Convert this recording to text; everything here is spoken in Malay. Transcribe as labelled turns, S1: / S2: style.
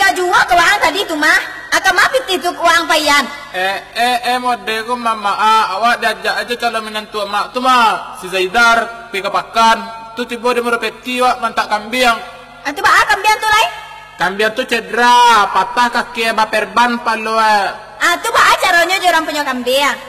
S1: jual ke uang tadi tu mah. Akan mapit itu uang payan.
S2: Mode ko mama awak diajak aja kalau menantu mak tu mah si Zaidar pergi ke pakan tu tiba dia merepeti wak mantak kambing.
S1: Itu bah kambing tu lai?
S2: Kambing tu cedera, patah kaki baperban palo.
S1: Itu bah caranya orang punya kambing.